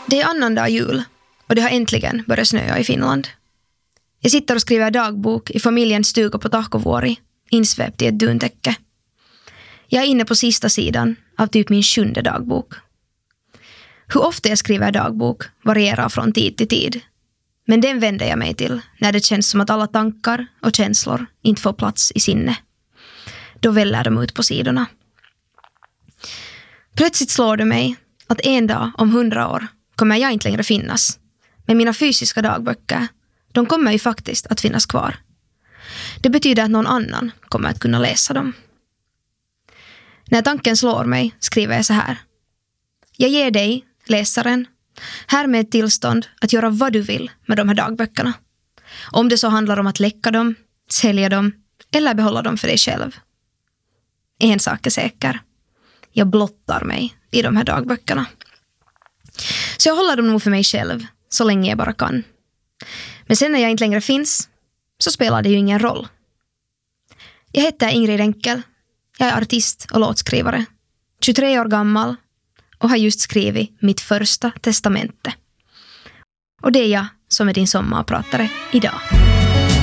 Det är annandag jul och det har äntligen börjat snöa i Finland. Jag sitter och skriver dagbok i familjens stuga på Tahkovuori, insväpt i ett duntäcke. Jag är inne på sista sidan av typ min 7:e dagbok. Hur ofta jag skriver dagbok varierar från tid till tid. Men den vänder jag mig till när det känns som att alla tankar och känslor inte får plats i sinne. Då väller de ut på sidorna. Plötsligt slår det mig att en dag om 100 år kommer jag inte längre finnas. Men mina fysiska dagböcker, de kommer ju faktiskt att finnas kvar. Det betyder att någon annan kommer att kunna läsa dem. När tanken slår mig skriver jag så här. Jag ger dig, läsaren, härmed tillstånd att göra vad du vill med de här dagböckerna. Om det så handlar om att läcka dem, sälja dem eller behålla dem för dig själv. En sak är säker. Jag blottar mig i de här dagböckerna. Så jag håller dem nog för mig själv så länge jag bara kan. Men sen när jag inte längre finns så spelar det ju ingen roll. Jag heter Ingrid Enkel. Jag är artist och låtskrivare. 23 år gammal och har just skrivit mitt första testamente. Och det är jag som är din sommarpratare idag.